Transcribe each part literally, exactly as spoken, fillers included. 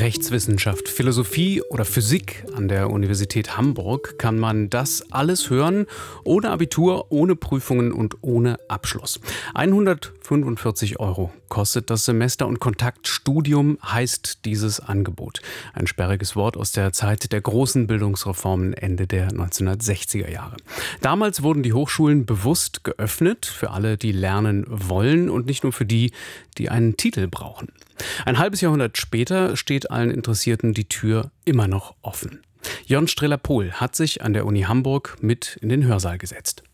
Rechtswissenschaft, Philosophie oder Physik an der Universität Hamburg kann man das alles hören, ohne Abitur, ohne Prüfungen und ohne Abschluss. hundertfünfundvierzig Euro kostet das Semester und Kontaktstudium heißt dieses Angebot. Ein sperriges Wort aus der Zeit der großen Bildungsreformen Ende der neunzehnhundertsechziger Jahre. Damals wurden die Hochschulen bewusst geöffnet für alle, die lernen wollen und nicht nur für die, die einen Titel brauchen. Ein halbes Jahrhundert später steht allen Interessierten die Tür immer noch offen. Jon Strehler-Pohl hat sich an der Uni Hamburg mit in den Hörsaal gesetzt.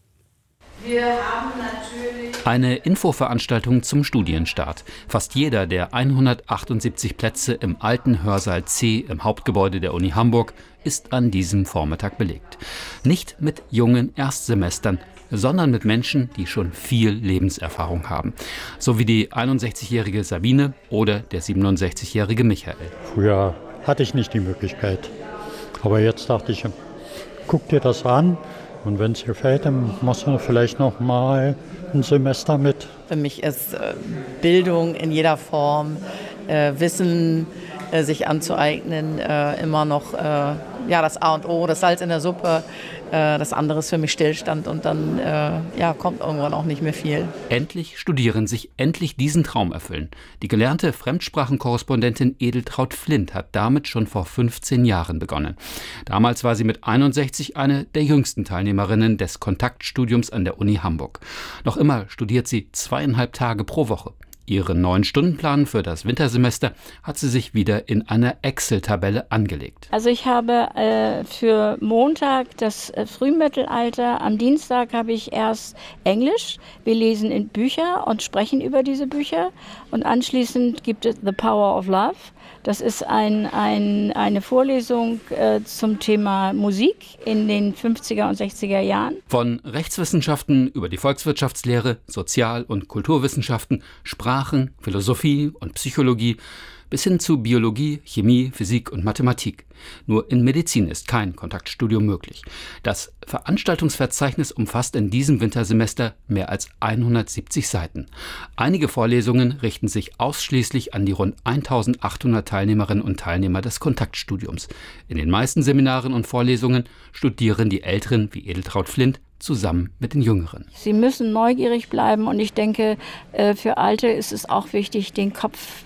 Wir haben natürlich eine Infoveranstaltung zum Studienstart. Fast jeder der hundertachtundsiebzig Plätze im alten Hörsaal C im Hauptgebäude der Uni Hamburg ist an diesem Vormittag belegt. Nicht mit jungen Erstsemestern, sondern mit Menschen, die schon viel Lebenserfahrung haben. So wie die einundsechzigjährige Sabine oder der siebenundsechzigjährige Michael. Früher hatte ich nicht die Möglichkeit. Aber jetzt dachte ich, guck dir das an. Und wenn es gefällt, dann machst du vielleicht noch mal ein Semester mit. Für mich ist äh, Bildung in jeder Form, äh, Wissen äh, sich anzueignen, äh, immer noch äh, ja, das A und O, das Salz in der Suppe. Äh, das andere ist für mich Stillstand und dann äh, ja, kommt irgendwann auch nicht mehr viel. Endlich studieren, sich endlich diesen Traum erfüllen. Die gelernte Fremdsprachenkorrespondentin Edeltraud Flint hat damit schon vor fünfzehn Jahren begonnen. Damals war sie mit einundsechzig eine der jüngsten Teilnehmerinnen des Kontaktstudiums an der Uni Hamburg. Noch immer studiert sie zweieinhalb Tage pro Woche. Ihren neuen Stundenplan für das Wintersemester hat sie sich wieder in einer Excel-Tabelle angelegt. Also ich habe äh, für Montag das äh, Frühmittelalter, am Dienstag habe ich erst Englisch. Wir lesen in Bücher und sprechen über diese Bücher. Und anschließend gibt es The Power of Love. Das ist ein, ein, eine Vorlesung äh, zum Thema Musik in den fünfziger und sechziger Jahren. Von Rechtswissenschaften über die Volkswirtschaftslehre, Sozial- und Kulturwissenschaften, Sprachen, Philosophie und Psychologie bis hin zu Biologie, Chemie, Physik und Mathematik. Nur in Medizin ist kein Kontaktstudium möglich. Das Veranstaltungsverzeichnis umfasst in diesem Wintersemester mehr als hundertsiebzig Seiten. Einige Vorlesungen richten sich ausschließlich an die rund eintausendachthundert Teilnehmerinnen und Teilnehmer des Kontaktstudiums. In den meisten Seminaren und Vorlesungen studieren die Älteren wie Edeltraud Flint zusammen mit den Jüngeren. Sie müssen neugierig bleiben und ich denke, für Alte ist es auch wichtig, den Kopf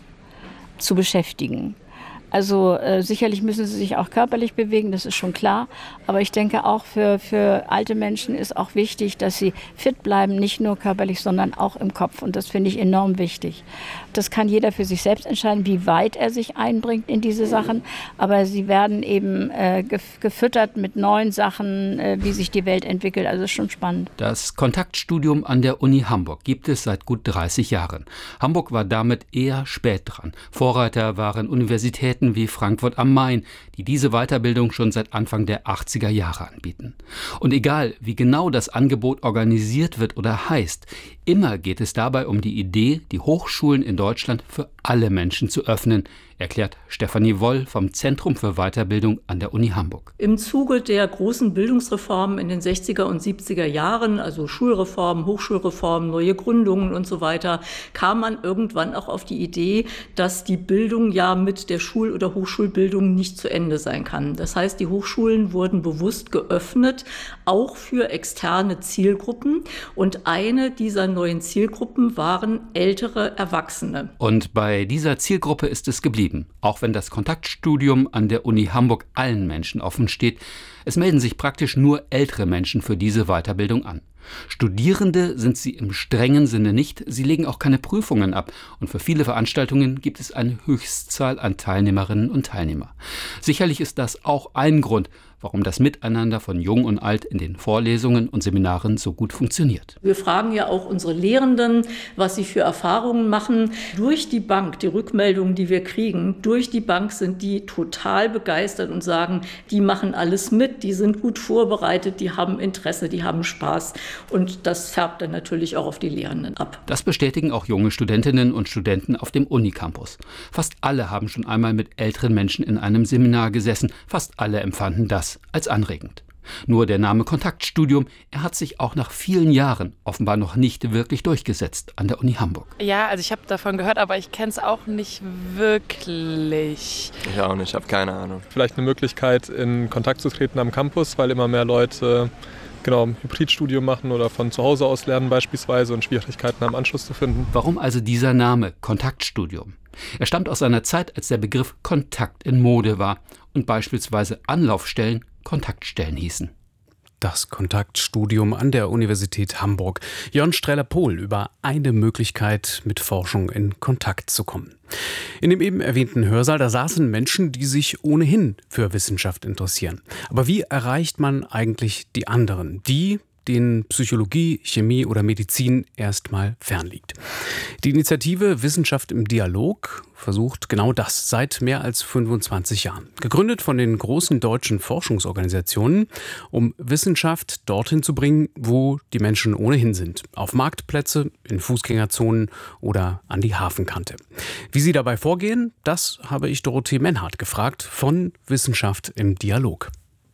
zu beschäftigen. Also äh, sicherlich müssen sie sich auch körperlich bewegen, das ist schon klar. Aber ich denke auch für, für alte Menschen ist auch wichtig, dass sie fit bleiben, nicht nur körperlich, sondern auch im Kopf. Und das finde ich enorm wichtig. Das kann jeder für sich selbst entscheiden, wie weit er sich einbringt in diese Sachen. Aber sie werden eben äh, gefüttert mit neuen Sachen, äh, wie sich die Welt entwickelt. Also ist schon spannend. Das Kontaktstudium an der Uni Hamburg gibt es seit gut dreißig Jahren. Hamburg war damit eher spät dran. Vorreiter waren Universitäten wie Frankfurt am Main, die diese Weiterbildung schon seit Anfang der achtziger Jahre anbieten. Und egal, wie genau das Angebot organisiert wird oder heißt, immer geht es dabei um die Idee, die Hochschulen in Deutschland für alle Menschen zu öffnen, erklärt Stefanie Woll vom Zentrum für Weiterbildung an der Uni Hamburg. Im Zuge der großen Bildungsreformen in den sechziger und siebziger Jahren, also Schulreformen, Hochschulreformen, neue Gründungen und so weiter, kam man irgendwann auch auf die Idee, dass die Bildung ja mit der Schul- oder Hochschulbildung nicht zu Ende sein kann. Das heißt, die Hochschulen wurden bewusst geöffnet, auch für externe Zielgruppen. Und eine dieser neuen Zielgruppen waren ältere Erwachsene. Und bei dieser Zielgruppe ist es geblieben. Auch wenn das Kontaktstudium an der Uni Hamburg allen Menschen offen steht, es melden sich praktisch nur ältere Menschen für diese Weiterbildung an. Studierende sind sie im strengen Sinne nicht, sie legen auch keine Prüfungen ab und für viele Veranstaltungen gibt es eine Höchstzahl an Teilnehmerinnen und Teilnehmer. Sicherlich ist das auch ein Grund, warum das Miteinander von Jung und Alt in den Vorlesungen und Seminaren so gut funktioniert. Wir fragen ja auch unsere Lehrenden, was sie für Erfahrungen machen. Durch die Bank, die Rückmeldungen, die wir kriegen, durch die Bank sind die total begeistert und sagen, die machen alles mit, die sind gut vorbereitet, die haben Interesse, die haben Spaß. Und das färbt dann natürlich auch auf die Lehrenden ab. Das bestätigen auch junge Studentinnen und Studenten auf dem Unicampus. Fast alle haben schon einmal mit älteren Menschen in einem Seminar gesessen. Fast alle empfanden das als anregend. Nur der Name Kontaktstudium, er hat sich auch nach vielen Jahren offenbar noch nicht wirklich durchgesetzt an der Uni Hamburg. Ja, also ich habe davon gehört, aber ich kenne es auch nicht wirklich. Ich auch nicht, ich habe keine Ahnung. Vielleicht eine Möglichkeit, in Kontakt zu treten am Campus, weil immer mehr Leute genau ein Hybridstudium machen oder von zu Hause aus lernen beispielsweise und Schwierigkeiten haben, Anschluss zu finden. Warum also dieser Name Kontaktstudium? Er stammt aus einer Zeit, als der Begriff Kontakt in Mode war und beispielsweise Anlaufstellen Kontaktstellen hießen. Das Kontaktstudium an der Universität Hamburg. Jörn Streller-Pohl über eine Möglichkeit, mit Forschung in Kontakt zu kommen. In dem eben erwähnten Hörsaal, da saßen Menschen, die sich ohnehin für Wissenschaft interessieren. Aber wie erreicht man eigentlich die anderen, die, denen Psychologie, Chemie oder Medizin erstmal fernliegt? Die Initiative Wissenschaft im Dialog versucht genau das seit mehr als fünfundzwanzig Jahren. Gegründet von den großen deutschen Forschungsorganisationen, um Wissenschaft dorthin zu bringen, wo die Menschen ohnehin sind. Auf Marktplätze, in Fußgängerzonen oder an die Hafenkante. Wie sie dabei vorgehen, das habe ich Dorothee Menhardt gefragt von Wissenschaft im Dialog.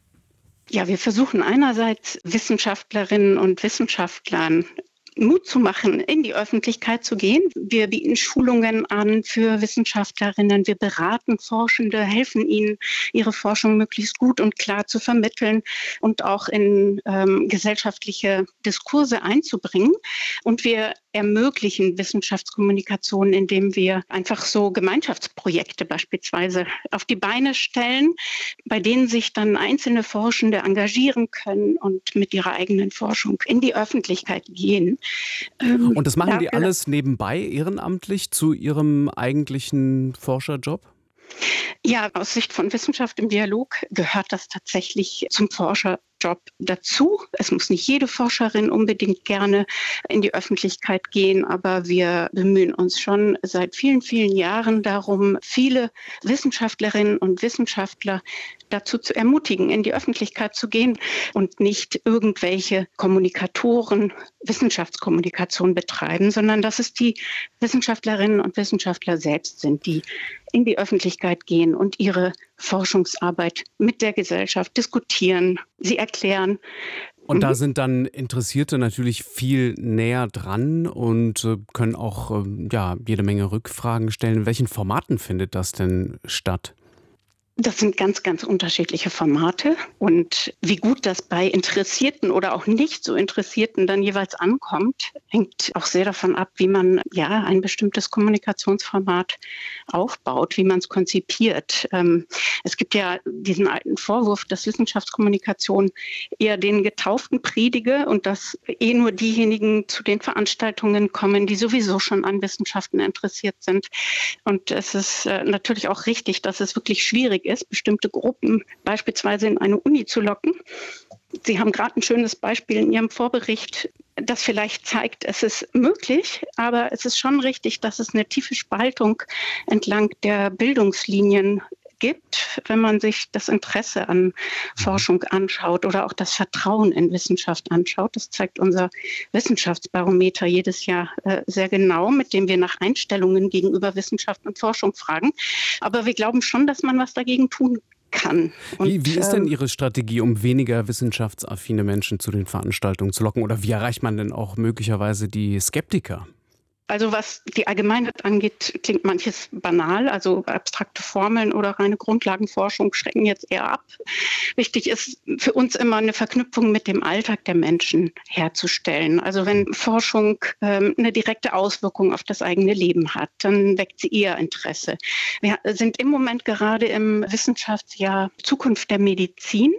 Ja, wir versuchen einerseits Wissenschaftlerinnen und Wissenschaftlern Mut zu machen, in die Öffentlichkeit zu gehen. Wir bieten Schulungen an für Wissenschaftlerinnen. Wir beraten Forschende, helfen ihnen, ihre Forschung möglichst gut und klar zu vermitteln und auch in ähm, gesellschaftliche Diskurse einzubringen. Und wir ermöglichen Wissenschaftskommunikation, indem wir einfach so Gemeinschaftsprojekte beispielsweise auf die Beine stellen, bei denen sich dann einzelne Forschende engagieren können und mit ihrer eigenen Forschung in die Öffentlichkeit gehen. Ähm, und das machen ja, die alles nebenbei ehrenamtlich zu ihrem eigentlichen Forscherjob? Ja, aus Sicht von Wissenschaft im Dialog gehört das tatsächlich zum Forscherjob dazu. Es muss nicht jede Forscherin unbedingt gerne in die Öffentlichkeit gehen, aber wir bemühen uns schon seit vielen, vielen Jahren darum, viele Wissenschaftlerinnen und Wissenschaftler dazu zu ermutigen, in die Öffentlichkeit zu gehen und nicht irgendwelche Kommunikatoren Wissenschaftskommunikation betreiben, sondern dass es die Wissenschaftlerinnen und Wissenschaftler selbst sind, die in die Öffentlichkeit gehen und ihre Forschungsarbeit mit der Gesellschaft diskutieren, sie erklären. Und da sind dann Interessierte natürlich viel näher dran und äh, können auch äh, ja, jede Menge Rückfragen stellen. In welchen Formaten findet das denn statt? Das sind ganz, ganz unterschiedliche Formate. Und wie gut das bei Interessierten oder auch nicht so Interessierten dann jeweils ankommt, hängt auch sehr davon ab, wie man ja ein bestimmtes Kommunikationsformat aufbaut, wie man es konzipiert. Ähm, es gibt ja diesen alten Vorwurf, dass Wissenschaftskommunikation eher den Getauften predige und dass eh nur diejenigen zu den Veranstaltungen kommen, die sowieso schon an Wissenschaften interessiert sind. Und es ist äh, natürlich auch richtig, dass es wirklich schwierig ist, bestimmte Gruppen beispielsweise in eine Uni zu locken. Sie haben gerade ein schönes Beispiel in Ihrem Vorbericht, das vielleicht zeigt, es ist möglich, aber es ist schon richtig, dass es eine tiefe Spaltung entlang der Bildungslinien gibt, wenn man sich das Interesse an Forschung anschaut oder auch das Vertrauen in Wissenschaft anschaut. Das zeigt unser Wissenschaftsbarometer jedes Jahr äh, sehr genau, mit dem wir nach Einstellungen gegenüber Wissenschaft und Forschung fragen. Aber wir glauben schon, dass man was dagegen tun kann. Und, wie, wie ist denn Ihre Strategie, um weniger wissenschaftsaffine Menschen zu den Veranstaltungen zu locken? Oder wie erreicht man denn auch möglicherweise die Skeptiker? Also was die Allgemeinheit angeht, klingt manches banal. Also abstrakte Formeln oder reine Grundlagenforschung schrecken jetzt eher ab. Wichtig ist für uns immer eine Verknüpfung mit dem Alltag der Menschen herzustellen. Also wenn Forschung ähm, eine direkte Auswirkung auf das eigene Leben hat, dann weckt sie eher Interesse. Wir sind im Moment gerade im Wissenschaftsjahr Zukunft der Medizin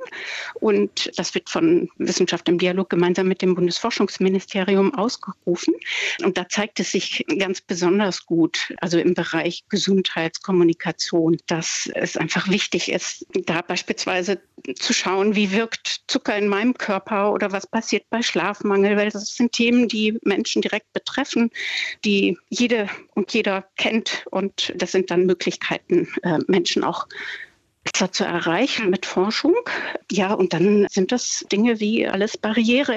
und das wird von Wissenschaft im Dialog gemeinsam mit dem Bundesforschungsministerium ausgerufen. Und da zeigt es sich ganz besonders gut, also im Bereich Gesundheitskommunikation, dass es einfach wichtig ist, da beispielsweise zu schauen, wie wirkt Zucker in meinem Körper oder was passiert bei Schlafmangel, weil das sind Themen, die Menschen direkt betreffen, die jede und jeder kennt und das sind dann Möglichkeiten, Menschen auch besser zu erreichen mit Forschung. Ja, und dann sind das Dinge wie alles Barriere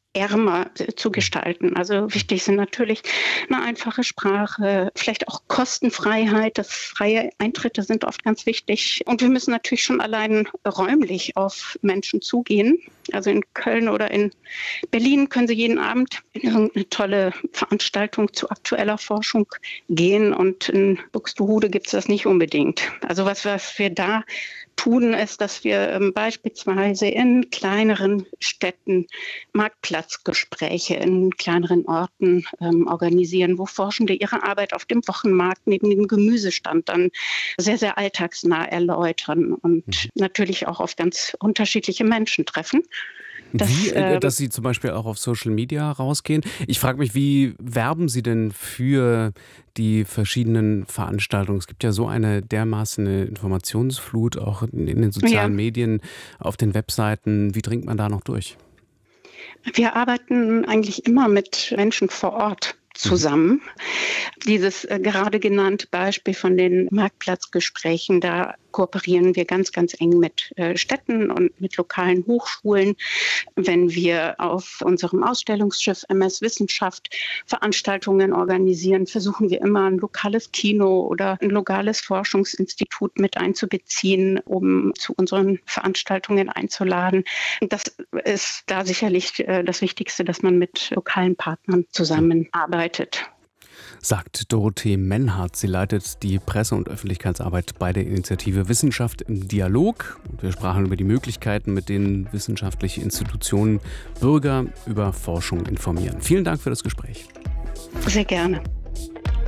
ärmer zu gestalten. Also wichtig sind natürlich eine einfache Sprache, vielleicht auch Kostenfreiheit. Das freie Eintritte sind oft ganz wichtig. Und wir müssen natürlich schon allein räumlich auf Menschen zugehen. Also in Köln oder in Berlin können Sie jeden Abend in irgendeine tolle Veranstaltung zu aktueller Forschung gehen. Und in Buxtehude gibt es das nicht unbedingt. Also was, was wir da tun, ist, dass wir ähm, beispielsweise in kleineren Städten Marktplatzgespräche in kleineren Orten ähm, organisieren, wo Forschende ihre Arbeit auf dem Wochenmarkt neben dem Gemüsestand dann sehr, sehr alltagsnah erläutern und mhm. natürlich auch auf ganz unterschiedliche Menschen treffen. Das, wie, äh, dass Sie zum Beispiel auch auf Social Media rausgehen. Ich frage mich, wie werben Sie denn für die verschiedenen Veranstaltungen? Es gibt ja so eine dermaßen eine Informationsflut, auch in, in den sozialen ja. Medien, auf den Webseiten. Wie dringt man da noch durch? Wir arbeiten eigentlich immer mit Menschen vor Ort zusammen. Mhm. Dieses äh, gerade genannte Beispiel von den Marktplatzgesprächen, da kooperieren wir ganz, ganz eng mit äh, Städten und mit lokalen Hochschulen. Wenn wir auf unserem Ausstellungsschiff M S Wissenschaft Veranstaltungen organisieren, versuchen wir immer ein lokales Kino oder ein lokales Forschungsinstitut mit einzubeziehen, um zu unseren Veranstaltungen einzuladen. Das ist da sicherlich äh, das Wichtigste, dass man mit lokalen Partnern zusammenarbeitet. Sagt Dorothee Menhardt. Sie leitet die Presse- und Öffentlichkeitsarbeit bei der Initiative Wissenschaft im Dialog. Und wir sprachen über die Möglichkeiten, mit denen wissenschaftliche Institutionen Bürger über Forschung informieren. Vielen Dank für das Gespräch. Sehr gerne.